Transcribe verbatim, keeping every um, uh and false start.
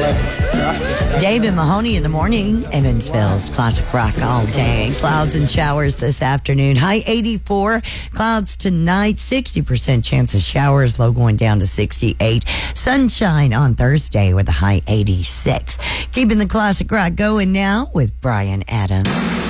David Mahoney in the morning. Evansville's classic rock all day. Clouds and showers this afternoon. High eighty-four. Clouds tonight. sixty percent chance of showers. Low going down to sixty-eight. Sunshine on Thursday with a high eighty-six. Keeping the classic rock going now with Brian Adams.